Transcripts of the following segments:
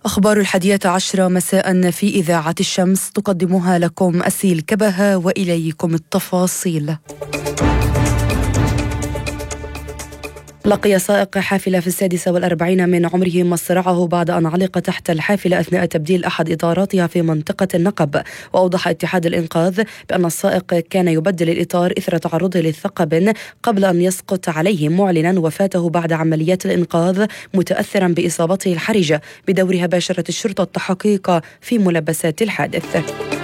أخبار 11 مساء في إذاعة الشمس، تقدمها لكم أسيل كبهة وإليكم التفاصيل. لقي سائق حافلة في 46 من عمره مصرعه بعد أن علق تحت الحافلة أثناء تبديل أحد إطاراتها في منطقة النقب. وأوضح اتحاد الإنقاذ بأن السائق كان يبدل الإطار إثر تعرضه للثقب قبل أن يسقط عليه، معلنا وفاته بعد عمليات الإنقاذ، متأثرا بإصابته الحرجة. بدورها باشرت الشرطة التحقيق في ملبسات الحادث.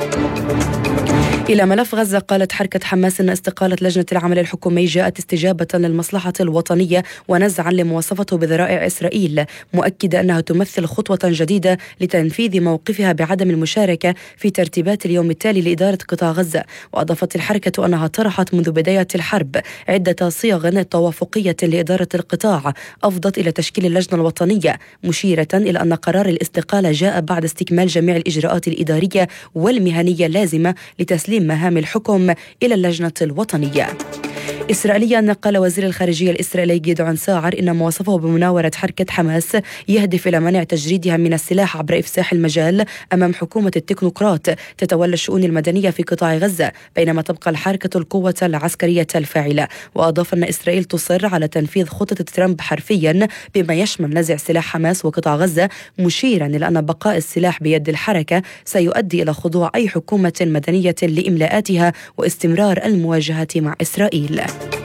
إلى ملف غزة، قالت حركة حماس أن استقالة لجنة العمل الحكومي جاءت استجابة للمصلحة الوطنية ونزعا لمواصفته بذرائع إسرائيل، مؤكدة أنها تمثل خطوة جديدة لتنفيذ موقفها بعدم المشاركة في ترتيبات اليوم التالي لإدارة قطاع غزة. وأضافت الحركة أنها طرحت منذ بداية الحرب عدة صيغ توافقية لإدارة القطاع أفضت إلى تشكيل اللجنة الوطنية، مشيرة إلى أن قرار الاستقالة جاء بعد استكمال جميع الإجراءات الإدارية والمهنية اللازمة لتسليم مهام الحكم إلى اللجنة الوطنية. إسرائيليا، قال وزير الخارجية الإسرائيلي جدعون ساعر إن ما وصفه بمناورة حركة حماس يهدف إلى منع تجريدها من السلاح عبر إفساح المجال أمام حكومة التكنوقراط تتولى الشؤون المدنية في قطاع غزة، بينما تبقى الحركة القوة العسكرية الفاعلة. وأضاف أن إسرائيل تصر على تنفيذ خطة ترامب حرفيا بما يشمل نزع سلاح حماس وقطاع غزة، مشيرا إلى أن بقاء السلاح بيد الحركة سيؤدي إلى خضوع أي حكومة مدنية لإملاءاتها واستمرار المواجهة مع إسرائيل.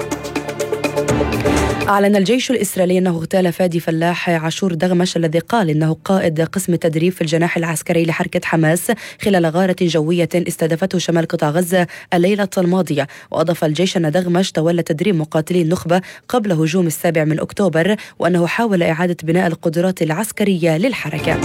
أعلن الجيش الإسرائيلي أنه اغتال فادي فلاح عاشور دغمش الذي قال إنه قائد قسم التدريب في الجناح العسكري لحركة حماس خلال غارة جوية استهدفته شمال قطاع غزة الليلة الماضية. وأضاف الجيش أن دغمش تولى تدريب مقاتلي النخبة قبل هجوم 7 أكتوبر، وأنه حاول إعادة بناء القدرات العسكرية للحركة.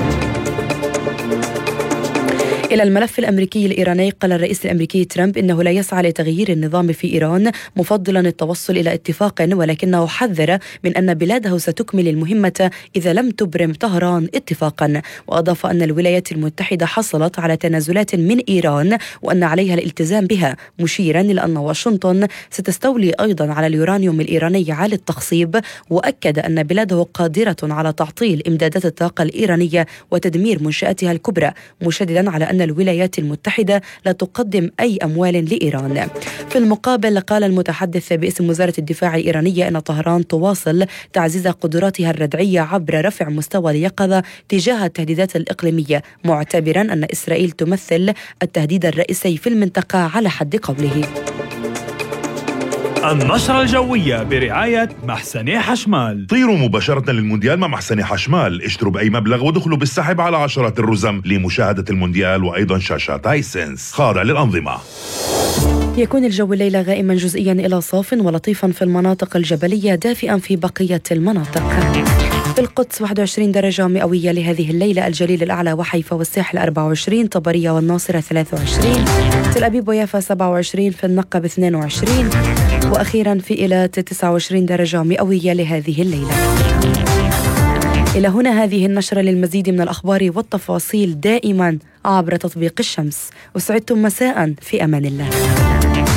إلى الملف الأمريكي الإيراني، قال الرئيس الأمريكي ترامب إنه لا يسعى لتغيير النظام في إيران، مفضلا التوصل إلى اتفاق، ولكنه حذر من أن بلاده ستكمل المهمة إذا لم تبرم طهران اتفاقا. وأضاف أن الولايات المتحدة حصلت على تنازلات من إيران وأن عليها الالتزام بها، مشيرا إلى أن واشنطن ستستولي أيضا على اليورانيوم الإيراني عالي التخصيب. وأكد أن بلاده قادرة على تعطيل إمدادات الطاقة الإيرانية وتدمير منشآتها الكبرى، مشددا على أن الولايات المتحدة لا تقدم أي أموال لإيران. في المقابل، قال المتحدث باسم وزارة الدفاع الإيرانية أن طهران تواصل تعزيز قدراتها الردعية عبر رفع مستوى اليقظة تجاه التهديدات الإقليمية، معتبرا أن إسرائيل تمثل التهديد الرئيسي في المنطقة على حد قوله. النشرة الجوية برعاية محسني حشمال. طيروا مباشرة للمونديال مع محسني حشمال، اشتروا بأي مبلغ ودخلوا بالسحب على عشرات الرزم لمشاهدة المونديال وأيضا شاشات هايسنس خاضع للأنظمة. يكون الجو الليلة غائما جزئيا إلى صاف ولطيفا في المناطق الجبلية، دافئا في بقية المناطق. في القدس 21 درجة مئوية لهذه الليلة، الجليل الأعلى وحيفا والساحل 24، طبرية والناصرة 23، تل أبيب ويافا 27، في النقب 22، وأخيرا في إيلات 29 درجة مئوية لهذه الليلة. إلى هنا هذه النشرة. للمزيد من الأخبار والتفاصيل دائما عبر تطبيق الشمس. وسعدتم مساء، في أمان الله.